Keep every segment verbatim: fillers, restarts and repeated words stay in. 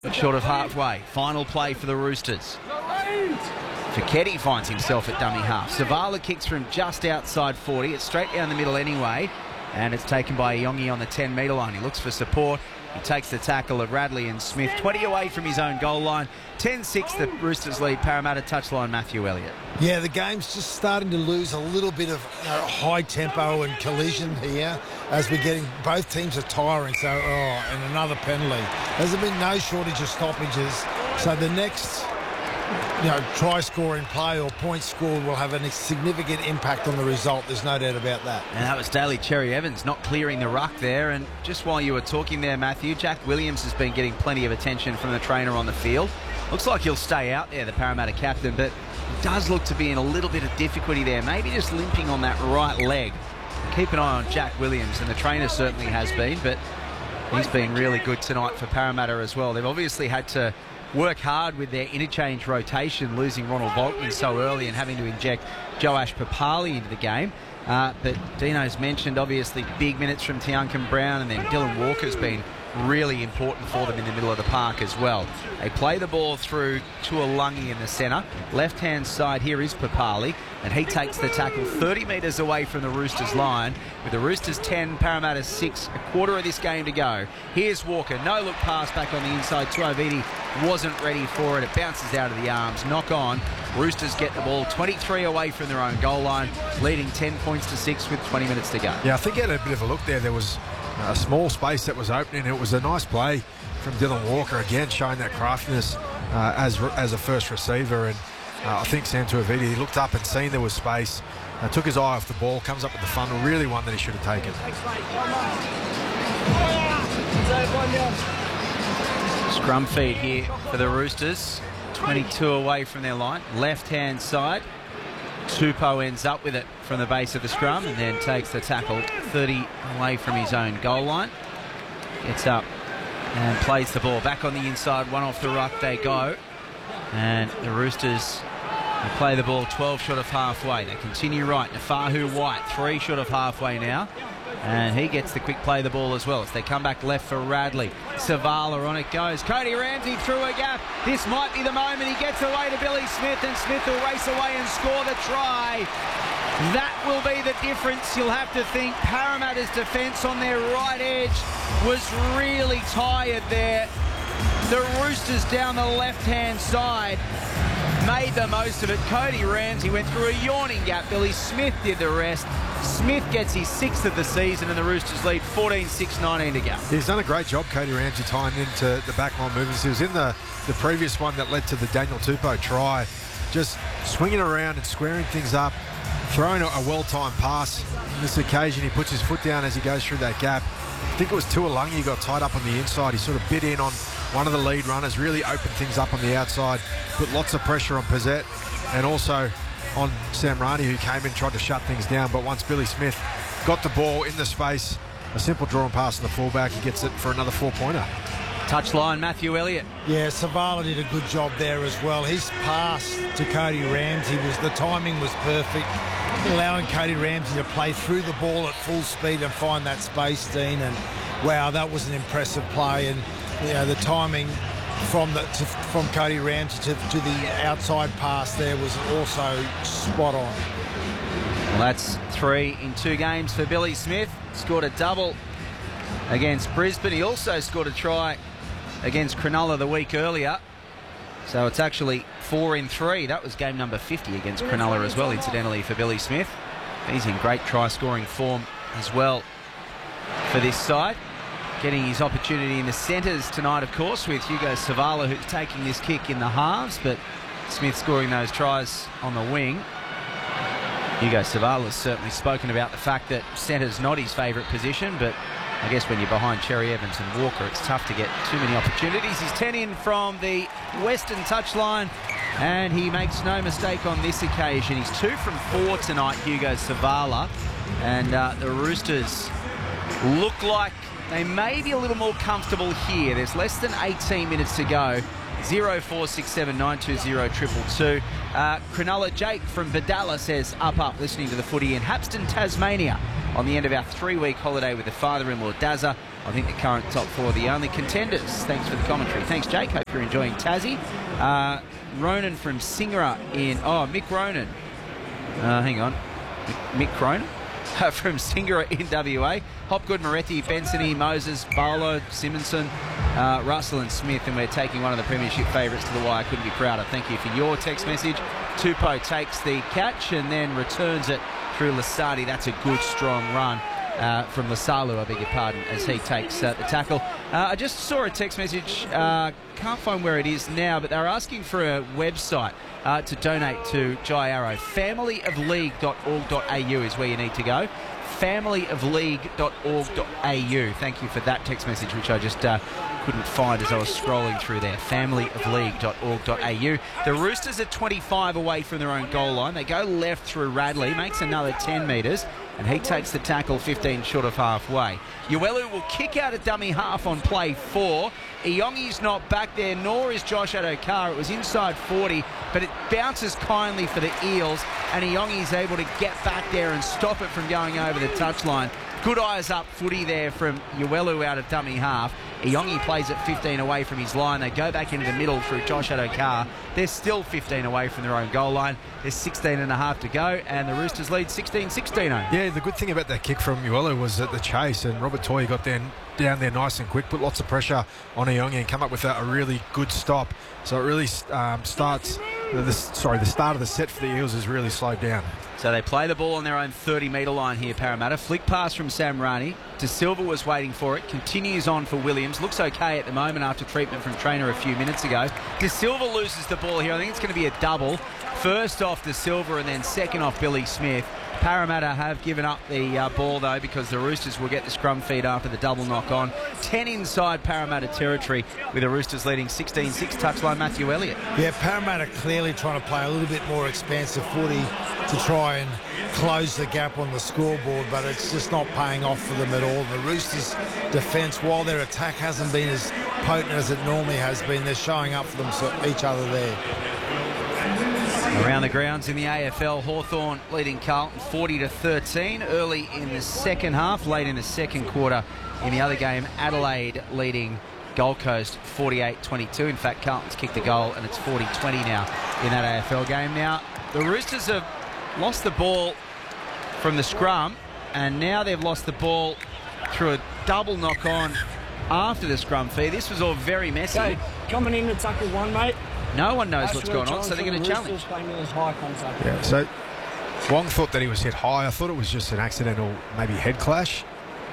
Short of halfway. Final play for the Roosters. Fiketti finds himself at dummy half. Savala kicks from just outside forty. It's straight down the middle anyway. And it's taken by Iongi on the ten metre line. He looks for support. He takes the tackle of Radley and Smith. twenty away from his own goal line. ten six the Roosters lead. Parramatta touchline Matthew Elliott. Yeah, the game's just starting to lose a little bit of you know, high tempo and collision here as we're getting, both teams are tiring. So, oh, and another penalty. There's been no shortage of stoppages. So the next you know, try scoring play or point scored will have a significant impact on the result. There's no doubt about that. And that was Daly Cherry Evans not clearing the ruck there. And just while you were talking there, Matthew, Jack Williams has been getting plenty of attention from the trainer on the field. Looks like he'll stay out there, the Parramatta captain, but does look to be in a little bit of difficulty there. Maybe just limping on that right leg. Keep an eye on Jack Williams, and the trainer certainly has been, but he's been really good tonight for Parramatta as well. They've obviously had to work hard with their interchange rotation, losing Ronald Volkman so early and having to inject Joash Papali into the game. Uh, but Dino's mentioned, obviously, big minutes from Tiankin Brown, and then Dylan Walker's been really important for them in the middle of the park as well. They play the ball through to Alungi in the centre. Left-hand side here is Papali, and he takes the tackle thirty metres away from the Roosters line. With the Roosters ten, Parramatta six, a quarter of this game to go. Here's Walker, no-look pass back on the inside. Tuiviti wasn't ready for it. It bounces out of the arms, knock on. Roosters get the ball twenty-three away from their own goal line, leading ten points to six with twenty minutes to go. Yeah, I think he had a bit of a look there. There was a small space that was opening. It was a nice play from Dylan Walker, again showing that craftiness uh, as as a first receiver. And uh, I think Sam Tuiviti, he looked up and seen there was space, uh, took his eye off the ball, comes up with the funnel, really one that he should have taken. Scrum feed here for the Roosters, twenty-two away from their line, left-hand side. Tupou ends up with it from the base of the scrum and then takes the tackle thirty away from his own goal line. Gets up and plays the ball back on the inside. One off the ruck they go. And the Roosters they play the ball twelve short of halfway. They continue right. Nafahu White, three short of halfway now. And he gets the quick play of the ball as well as they come back left for Radley. Savala on it goes. Cody Ramsey through a gap. This might be the moment. He gets away to Billy Smith, and Smith will race away and score the try. That will be the difference. You'll have to think Parramatta's defence on their right edge was really tired there. The Roosters down the left-hand side made the most of it. Cody Ramsey went through a yawning gap. Billy Smith did the rest. Smith gets his sixth of the season, and the Roosters lead fourteen six, nineteen to go. He's done a great job, Cody Ramsey, tying into the backline movements. He was in the, the previous one that led to the Daniel Tupou try, just swinging around and squaring things up, throwing a, a well-timed pass. On this occasion, he puts his foot down as he goes through that gap. I think it was Tuilagi who got tied up on the inside. He sort of bit in on one of the lead runners, really opened things up on the outside, put lots of pressure on Pizzette and also on Sam Rani, who came in and tried to shut things down. But once Billy Smith got the ball in the space, a simple draw and pass on the fullback, he gets it for another four-pointer. Touchline, Matthew Elliott. Yeah, Savala did a good job there as well. His pass to Cody Ramsey, was the timing was perfect, allowing Cody Ramsey to play through the ball at full speed and find that space, Dean. And wow, that was an impressive play. And you know, the timing from the to, from Cody Ramsey to, to the outside pass there was also spot on. Well, that's three in two games for Billy Smith. Scored a double against Brisbane. He also scored a try against Cronulla the week earlier. So it's actually four in three. That was game number fifty against Cronulla as well, incidentally, for Billy Smith. He's in great try-scoring form as well for this side. Getting his opportunity in the centres tonight, of course, with Hugo Savala, who's taking this kick in the halves, but Smith scoring those tries on the wing. Hugo Savala's certainly spoken about the fact that centre's not his favourite position, but I guess when you're behind Cherry Evans and Walker, it's tough to get too many opportunities. He's ten in from the western touchline, and he makes no mistake on this occasion. He's two from four tonight, Hugo Savala, and uh, the Roosters look like they may be a little more comfortable here. There's less than eighteen minutes to go zero four six seven nine two zero two two two. Uh, Cronulla Jake from Badalla says, up, up, listening to the footy in Hapston, Tasmania, on the end of our three-week holiday with the father-in-law, Dazza. I think the current top four are the only contenders. Thanks for the commentary. Thanks, Jake. Hope you're enjoying Tassie. Uh, Ronan from Singera in... Oh, Mick Ronan. Uh, hang on. Mick Cronin? From Singera in W A. Hopgood, Moretti, Bensony, Moses, Barlow, Simonson, uh, Russell and Smith, and we're taking one of the premiership favourites to the wire. Couldn't be prouder. Thank you for your text message. Tupou takes the catch and then returns it through Lasardi. That's a good, strong run uh, from Lasalu, I beg your pardon, as he takes uh, the tackle. Uh, I just saw a text message. Uh, can't find where it is now, but they're asking for a website uh, to donate to Jai Arrow. family of league dot org dot a u is where you need to go. family of league dot org dot a u. Thank you for that text message, which I just uh, couldn't find as I was scrolling through there. family of league dot org dot a u. The Roosters are twenty-five away from their own goal line. They go left through Radley, makes another ten metres, and he takes the tackle fifteen short of halfway. Uelu will kick out a dummy half on play four. Iongi's not back there, nor is Josh Adokar. It was inside forty, but it bounces kindly for the Eels, and Iongi's able to get back there and stop it from going over the touchline. Good eyes up footy there from Uelu out of dummy half. Iongi plays it fifteen away from his line. They go back into the middle through Josh Adokar. They're still fifteen away from their own goal line. There's sixteen and a half to go, and the Roosters lead sixteen sixteen. Yeah, the good thing about that kick from Uelu was at the chase, and Robert Toye got down, down there nice and quick, put lots of pressure on Iongi and come up with a, a really good stop. So it really um, starts, the, sorry, the start of the set for the Eels is really slowed down. So they play the ball on their own thirty metre line here, Parramatta. Flick pass from Sam Rani. De Silva was waiting for it. Continues on for Williams. Looks okay at the moment after treatment from trainer a few minutes ago. De Silva loses the ball here. I think it's going to be a double. First off De Silva and then second off Billy Smith. Parramatta have given up the uh, ball, though, because the Roosters will get the scrum feed after the double knock-on. ten inside Parramatta territory, with the Roosters leading sixteen six. Touchline Matthew Elliott. Yeah, Parramatta clearly trying to play a little bit more expansive footy to try and close the gap on the scoreboard, but it's just not paying off for them at all. The Roosters' defence, while their attack hasn't been as potent as it normally has been, they're showing up for them, so each other there. Around the grounds in the A F L, Hawthorn leading Carlton forty to thirteen early in the second half. Late in the second quarter in the other game, Adelaide leading Gold Coast forty-eight twenty-two. In fact, Carlton's kicked a goal and it's forty twenty now in that A F L game. Now, the Roosters have lost the ball from the scrum, and now they've lost the ball through a double knock-on after the scrum feed. This was all very messy. Okay, coming in to tackle one, mate. No one knows what's Ashwell going on, so they're going to challenge. High contact. Yeah, so Wong thought that he was hit high. I thought it was just an accidental, maybe head clash.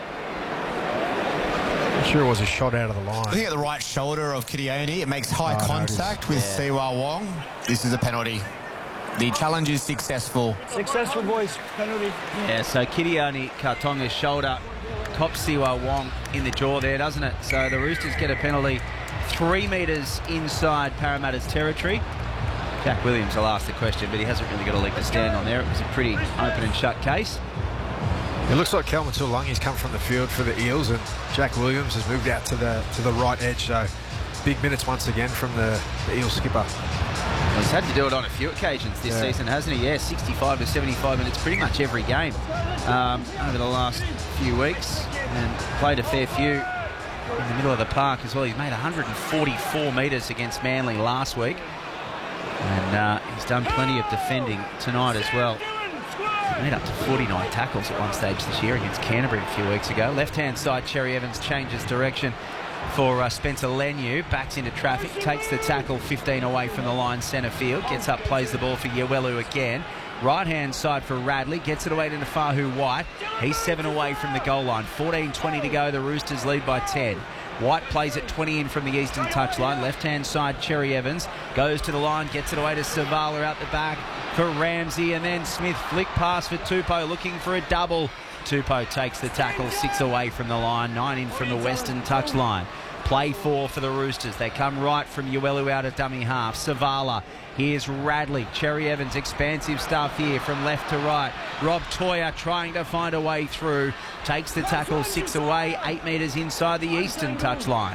I'm sure it was a shot out of the line. I think at the right shoulder of Kitione, it makes high Oh, contact no, with Yeah. Siwa Wong. This is a penalty. The challenge is successful. Successful, boys. Penalty. Yeah, so Kitione Kartonga's shoulder cops Siwa Wong in the jaw there, doesn't it? So the Roosters get a penalty three metres inside Parramatta's territory. Jack Williams will ask the question, but he hasn't really got a leg to stand on there. It was a pretty open and shut case. It looks like Kelvin Tuolangi's come from the field for the Eels, and Jack Williams has moved out to the to the right edge. So big minutes once again from the, the Eels skipper. Well, he's had to do it on a few occasions this Yeah. season, hasn't he? Yeah, sixty-five to seventy-five minutes pretty much every game um, over the last few weeks, and played a fair few in the middle of the park as well. He's made one hundred forty-four metres against Manly last week, and uh, he's done plenty of defending tonight as well. He made up to forty-nine tackles at one stage this year against Canterbury a few weeks ago. Left-hand side, Cherry Evans changes direction for uh, Spencer Leniu, backs into traffic, takes the tackle fifteen away from the line, centre field, gets up, plays the ball for Uelu again. Right-hand side for Radley, gets it away to Nafahu White. He's seven away from the goal line. fourteen twenty to go, the Roosters lead by ten. White plays it twenty in from the eastern touchline. Left-hand side, Cherry Evans goes to the line, gets it away to Savala out the back for Ramsey, and then Smith flick pass for Tupou, looking for a double. Tupou takes the tackle, six away from the line, nine in from the western touchline. Play four for the Roosters. They come right from Uelu out of dummy half. Savala. Here's Radley. Cherry Evans, expansive stuff here from left to right. Rob Toya trying to find a way through. Takes the tackle, six away, eight metres inside the eastern touchline.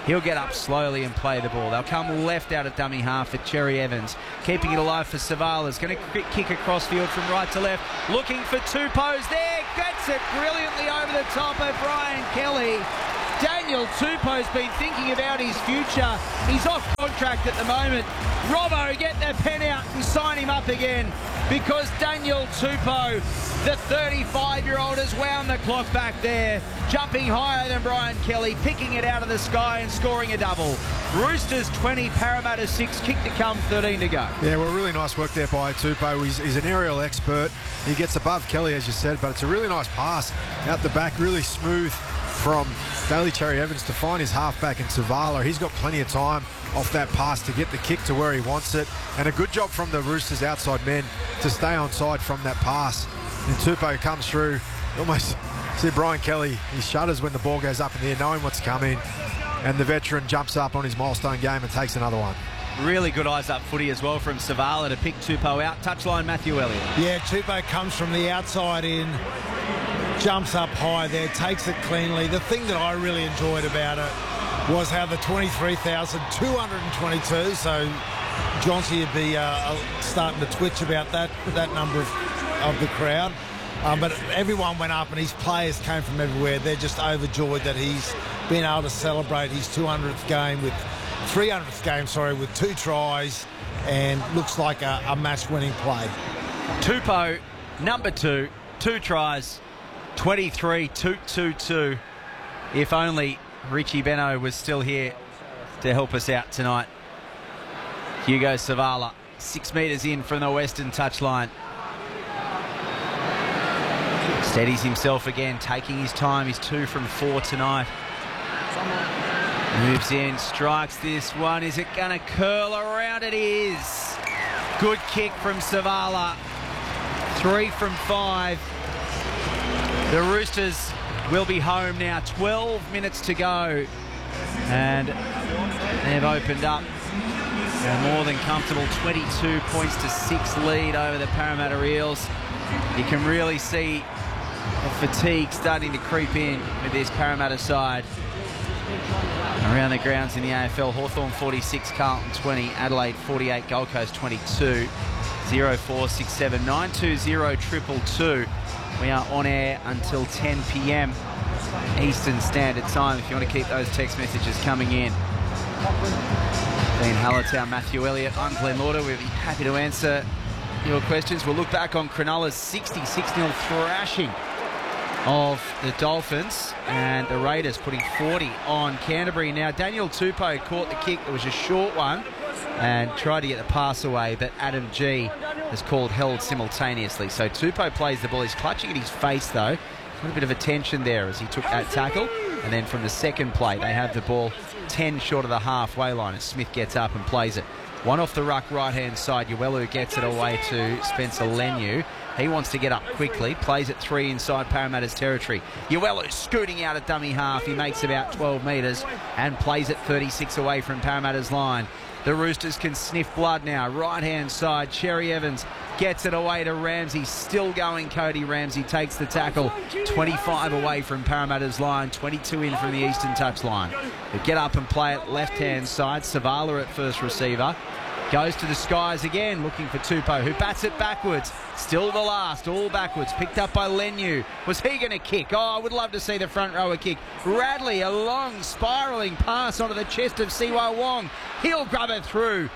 He'll get up slowly and play the ball. They'll come left out of dummy half for Cherry Evans. Keeping it alive for Savala's. Going to kick across field from right to left. Looking for Tupou's there. Gets it brilliantly over the top of Brian Kelly. Daniel Tupou's been thinking about his future. He's off contract at the moment. Robbo, get the pen out and sign him up again, because Daniel Tupou, the thirty-five-year-old, has wound the clock back there, jumping higher than Brian Kelly, picking it out of the sky and scoring a double. Roosters twenty, Parramatta six, kick to come, thirteen to go. Yeah, well, really nice work there by Tupou. He's, he's an aerial expert. He gets above Kelly, as you said, but it's a really nice pass out the back, really smooth from Daly Cherry Evans to find his halfback in Savala. He's got plenty of time off that pass to get the kick to where he wants it, and a good job from the Roosters outside men to stay onside from that pass. And Tupou comes through, almost see Brian Kelly, he shudders when the ball goes up in the air, knowing what's coming, and the veteran jumps up on his milestone game and takes another one. Really good eyes up footy as well from Savala to pick Tupou out. Touchline, Matthew Elliott. Yeah, Tupou comes from the outside in, jumps up high there, takes it cleanly. The thing that I really enjoyed about it was how the twenty-three thousand two hundred twenty-two, so Johnsy would be uh, starting to twitch about that that number of, of the crowd. Um, but everyone went up and his players came from everywhere. They're just overjoyed that he's been able to celebrate his two hundredth game with three hundredth game, sorry, with two tries, and looks like a, a match-winning play. Tupou, number two, two tries, twenty-three, two two two. If only Richie Beno was still here to help us out tonight. Hugo Savala, six metres in from the western touchline. Steadies himself again, taking his time. He's two from four tonight. Moves in, strikes this one. Is it going to curl around? It is. Good kick from Savala. Three from five. The Roosters will be home now. twelve minutes to go. And they've opened up a more than comfortable twenty-two points to six lead over the Parramatta Eels. You can really see the fatigue starting to creep in with this Parramatta side. Around the grounds in the A F L, Hawthorn forty-six, Carlton twenty, Adelaide forty-eight, Gold Coast twenty-two. zero four six seven nine two zero two two two. We are on air until ten p m Eastern Standard Time if you want to keep those text messages coming in. Dean Hallertown, Matthew Elliott, I'm Glenn Lauder. We'll be happy to answer your questions. We'll look back on Cronulla's sixty-six nil thrashing of the Dolphins, and the Raiders putting forty on Canterbury. Now, Daniel Tupou caught the kick. It was a short one and tried to get the pass away, but Adam G has called held simultaneously. So Tupou plays the ball. He's clutching at his face, though. Got a bit of a tension there as he took that tackle. And then from the second play, they have the ball ten short of the halfway line as Smith gets up and plays it. One off the ruck right-hand side. Uelu gets it away to Spencer Leniu. He wants to get up quickly, plays it three inside Parramatta's territory. Uelu scooting out at dummy half. He makes about twelve metres and plays it thirty-six away from Parramatta's line. The Roosters can sniff blood now. Right-hand side, Cherry Evans gets it away to Ramsey. Still going, Cody Ramsey takes the tackle. twenty-five away from Parramatta's line, twenty-two in from the eastern touchline. They get up and play it left-hand side. Savala at first receiver. Goes to the skies again, looking for Tupou, who bats it backwards. Still the last, all backwards. Picked up by Leniu. Was he going to kick? Oh, I would love to see the front rower kick. Radley, a long, spiralling pass onto the chest of Siwa Wong. He'll grub it through.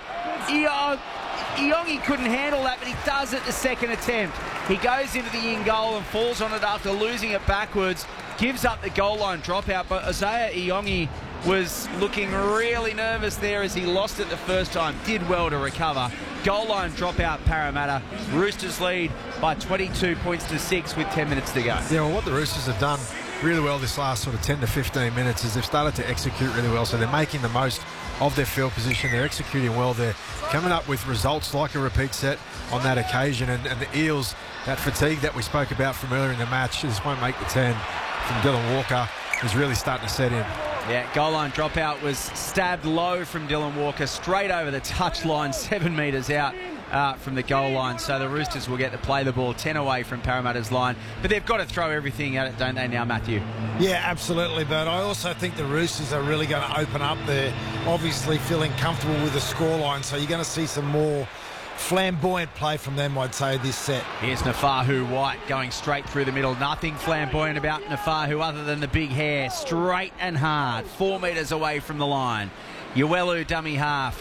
Iongi couldn't handle that, but he does it the second attempt. He goes into the in goal and falls on it after losing it backwards. Gives up the goal line dropout, but Isaiah Iongi was looking really nervous there as he lost it the first time. Did well to recover. Goal line dropout, Parramatta. Roosters lead by twenty-two points to six with ten minutes to go. Yeah, well, what the Roosters have done really well this last sort of ten to fifteen minutes is they've started to execute really well. So they're making the most of their field position. They're executing well. They're coming up with results like a repeat set on that occasion. And, and the Eels, that fatigue that we spoke about from earlier in the match, just won't make the ten from Dylan Walker, is really starting to set in. Yeah, goal line dropout was stabbed low from Dylan Walker, straight over the touchline, seven metres out. uh, from the goal line. So the Roosters will get to play the ball ten away from Parramatta's line. But they've got to throw everything at it, don't they now, Matthew? Yeah, absolutely. But I also think the Roosters are really going to open up there, obviously feeling comfortable with the scoreline. So you're going to see some more flamboyant play from them, I'd say, this set. Here's Nafahu White going straight through the middle. Nothing flamboyant about Nafahu other than the big hair. Straight and hard. Four metres away from the line. Uelu dummy half.